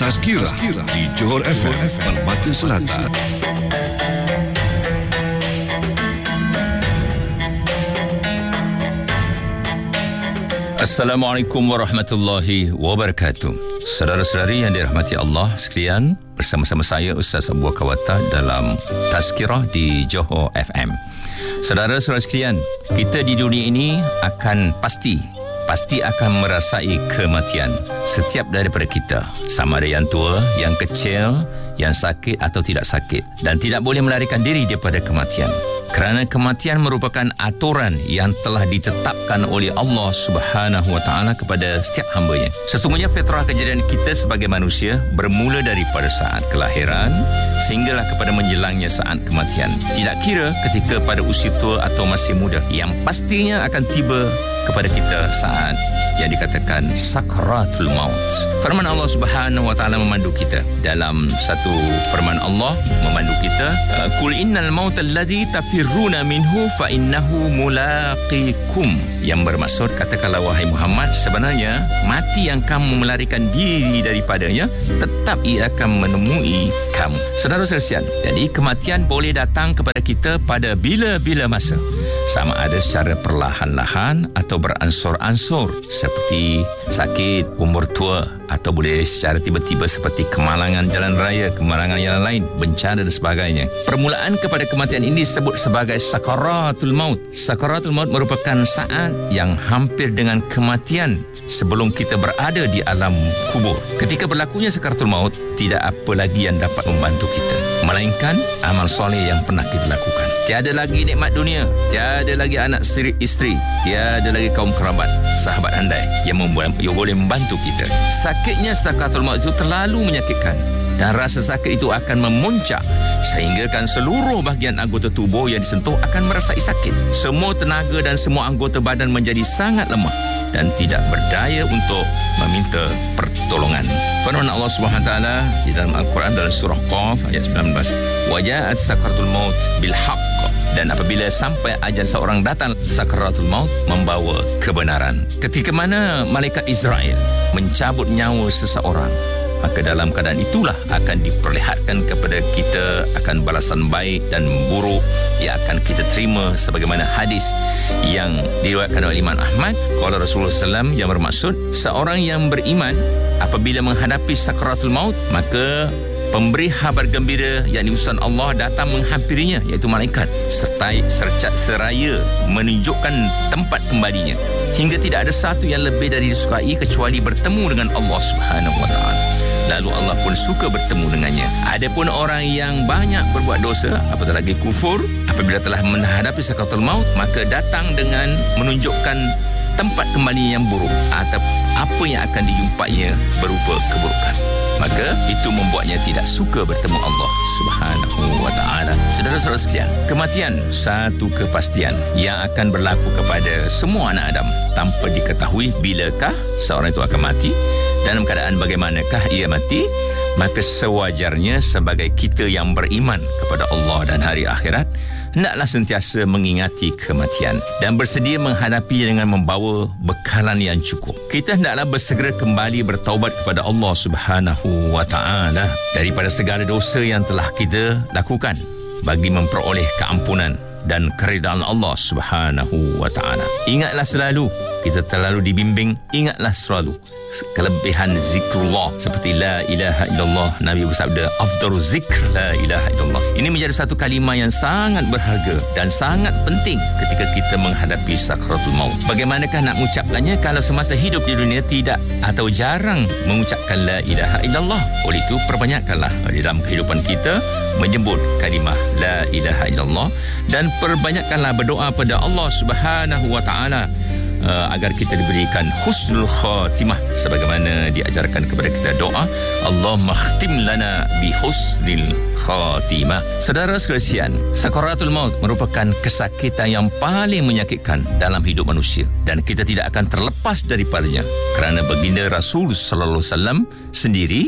Tazkirah di Johor FM Permata Selatan. Assalamualaikum warahmatullahi wabarakatuh. Saudara-saudari yang dirahmati Allah sekalian, bersama-sama saya Ustaz Abu Kawata dalam Tazkirah di Johor FM. Saudara-saudara sekalian, kita di dunia ini akan pasti akan merasai kematian. Setiap daripada kita, sama ada yang tua, yang kecil, yang sakit atau tidak sakit, dan tidak boleh melarikan diri daripada kematian. Kerana kematian merupakan aturan yang telah ditetapkan oleh Allah Subhanahu Wa Taala kepada setiap hamba-Nya. Sesungguhnya fitrah kejadian kita sebagai manusia bermula daripada saat kelahiran sehinggalah kepada menjelangnya saat kematian. Tidak kira ketika pada usia tua atau masih muda, yang pastinya akan tiba kepada kita saat yang dikatakan sakratul maut. Firman Allah Subhanahu Wa Taala memandu kita dalam satu firman Allah memandu kita, qul innal mauta allazi tafirruna minhu fa innahu mulaqikum, yang bermaksud, katakanlah wahai Muhammad, sebenarnya mati yang kamu melarikan diri daripadanya tetap ia akan menemui kamu. Saudara sekalian, jadi kematian boleh datang kepada kita pada bila-bila masa, sama ada secara perlahan-lahan atau beransur-ansur seperti sakit, umur tua, atau boleh secara tiba-tiba seperti kemalangan jalan raya, kemalangan yang lain, bencana dan sebagainya. Permulaan kepada kematian ini disebut sebagai sakaratul maut. Sakaratul maut merupakan saat yang hampir dengan kematian sebelum kita berada di alam kubur. Ketika berlakunya sakaratul maut, tidak apa lagi yang dapat membantu kita melainkan amal soleh yang pernah kita lakukan. Tiada lagi nikmat dunia, tiada lagi anak isteri, tiada lagi kaum kerabat, sahabat handai yang boleh membantu kita. Sakitnya sakaratul maut itu terlalu menyakitkan, dan rasa sakit itu akan memuncak sehinggakan seluruh bahagian anggota tubuh yang disentuh akan merasai sakit. Semua tenaga dan semua anggota badan menjadi sangat lemah dan tidak berdaya untuk meminta pertolongan. Firman Allah Subhanahu Wa Taala di dalam Al-Quran dalam surah Qaf ayat 19, waja'at sakaratul maut bil haqq, dan apabila sampai ajal seorang datang, sakaratul maut membawa kebenaran. Ketika mana malaikat Israel mencabut nyawa seseorang, maka dalam keadaan itulah akan diperlihatkan kepada kita akan balasan baik dan buruk yang akan kita terima, sebagaimana hadis yang diriwayatkan oleh Imam Ahmad, qala Rasulullah SAW, yang bermaksud seorang yang beriman apabila menghadapi sakaratul maut, maka pemberi kabar gembira yakni utusan Allah datang menghampirinya, iaitu malaikat, seraya menunjukkan tempat kembalinya, hingga tidak ada satu yang lebih dari disukai kecuali bertemu dengan Allah Subhanahu Wa Taala. Lalu Allah pun suka bertemu dengannya. Adapun orang yang banyak berbuat dosa, apatah lagi kufur, apabila telah menghadapi sakaratul maut, maka datang dengan menunjukkan tempat kembali yang buruk atau apa yang akan dijumpainya berupa keburukan. Maka itu membuatnya tidak suka bertemu Allah Subhanahu Wa Taala. Saudara-saudara sekalian, kematian satu kepastian yang akan berlaku kepada semua anak Adam tanpa diketahui bilakah seorang itu akan mati, dalam keadaan bagaimanakah ia mati. Maka sewajarnya sebagai kita yang beriman kepada Allah dan hari akhirat, hendaklah sentiasa mengingati kematian dan bersedia menghadapinya dengan membawa bekalan yang cukup. Kita hendaklah bersegera kembali bertaubat kepada Allah Subhanahu Wa Taala daripada segala dosa yang telah kita lakukan, bagi memperoleh keampunan dan keridaan Allah Subhanahu Wa Taala. Ingatlah selalu, kita terlalu dibimbing, ingatlah selalu kelebihan zikrullah seperti la ilaha illallah. Nabi bersabda, afdalu zikr la ilaha illallah. Ini menjadi satu kalimah yang sangat berharga dan sangat penting ketika kita menghadapi sakaratul maut. Bagaimanakah nak mengucapkannya kalau semasa hidup di dunia tidak atau jarang mengucapkan la ilaha illallah? Oleh itu perbanyakkanlah di dalam kehidupan kita menyebut kalimah la ilaha illallah, dan perbanyakkanlah berdoa pada Allah Subhanahu Wa Taala agar kita diberikan husnul khatimah, sebagaimana diajarkan kepada kita doa, Allahumma khtim lana bi husnil khatimah. Saudara sekalian, sakaratul maut merupakan kesakitan yang paling menyakitkan dalam hidup manusia, dan kita tidak akan terlepas daripadanya, kerana baginda Rasul sallallahu alaihi wasallam sendiri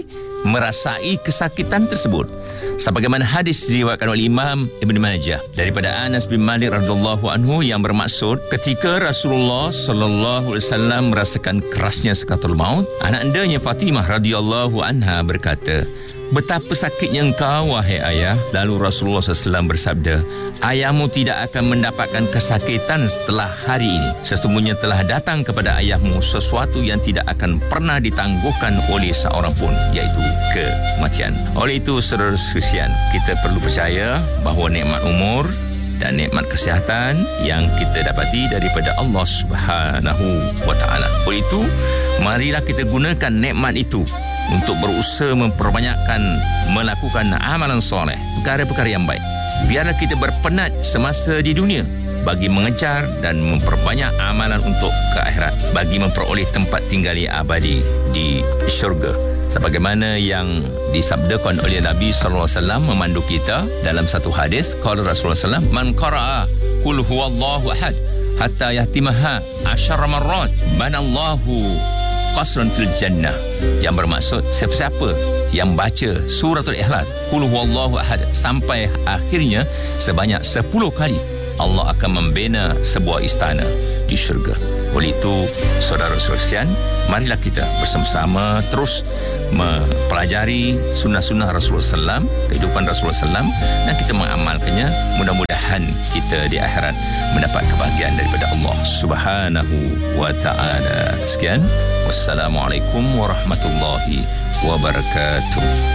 merasai kesakitan tersebut. Sebagaimana hadis diriwayatkan oleh Imam Ibn Majah daripada Anas bin Malik radhiyallahu anhu yang bermaksud ketika Rasulullah sallallahu alaihi wasallam merasakan kerasnya sakaratul maut, anakandanya Fatimah radhiyallahu anha berkata, "Betapa sakitnya engkau, wahai ayah." Lalu Rasulullah SAW bersabda, "Ayahmu tidak akan mendapatkan kesakitan setelah hari ini. Sesungguhnya telah datang kepada ayahmu sesuatu yang tidak akan pernah ditangguhkan oleh seorang pun, iaitu kematian." Oleh itu, saudara sekalian, kita perlu percaya bahawa nikmat umur dan nikmat kesihatan yang kita dapati daripada Allah Subhanahu wa taala. Oleh itu, marilah kita gunakan nikmat itu untuk berusaha memperbanyakkan melakukan amalan soleh, perkara-perkara yang baik. Biarlah kita berpenat semasa di dunia bagi mengejar dan memperbanyak amalan untuk ke akhirat, bagi memperoleh tempat tinggal yang abadi di syurga. Sebagaimana yang disabdakan oleh Nabi sallallahu alaihi wasallam memandu kita dalam satu hadis, qala Rasulullah sallallahu alaihi wasallam, "Man qara'a qul huwallahu ahad hatta yahtimaha 10 marrat banallahu qasran fil jannah." Yang bermaksud siapa-siapa yang baca suratul Ikhlas, qul huwallahu ahad, sampai akhirnya sebanyak 10 kali, Allah akan membina sebuah istana di syurga. Oleh itu, saudara-saudara sekalian, marilah kita bersama-sama terus mempelajari sunnah-sunnah Rasulullah SAW, kehidupan Rasulullah SAW, dan kita mengamalkannya. Mudah-mudahan kita di akhirat mendapat kebahagiaan daripada Allah Subhanahu wa ta'ala. Sekian, wassalamualaikum warahmatullahi wabarakatuh.